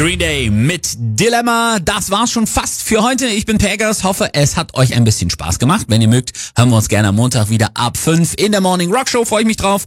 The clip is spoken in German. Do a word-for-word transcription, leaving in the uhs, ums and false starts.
Green Day mit Dilemma. Das war's schon fast für heute. Ich bin Pegasus, hoffe, es hat euch ein bisschen Spaß gemacht. Wenn ihr mögt, hören wir uns gerne am Montag wieder ab fünf in der Morning Rock Show. Freue ich mich drauf.